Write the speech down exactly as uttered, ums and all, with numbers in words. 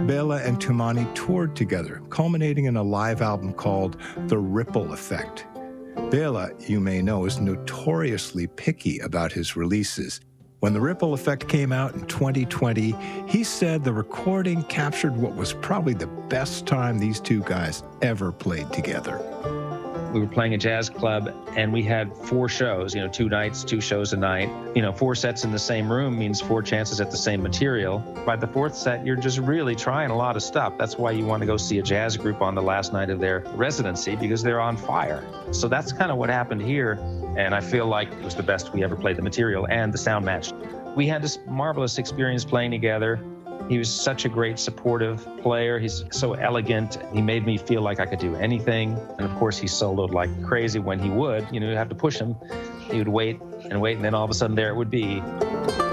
Bela and Toumani toured together, culminating in a live album called The Ripple Effect. Bela, you may know, is notoriously picky about his releases. When The Ripple Effect came out in twenty twenty, he said the recording captured what was probably the best time these two guys ever played together. We were playing a jazz club, and we had four shows, you know, two nights, two shows a night. You know, four sets in the same room means four chances at the same material. By the fourth set, you're just really trying a lot of stuff. That's why you want to go see a jazz group on the last night of their residency, because they're on fire. So that's kind of what happened here, and I feel like it was the best we ever played the material, and the sound matched. We had this marvelous experience playing together. He was such a great supportive player. He's so elegant. He made me feel like I could do anything. And of course, he soloed like crazy when he would. You know, you have to push him. He would wait and wait, and then all of a sudden there it would be.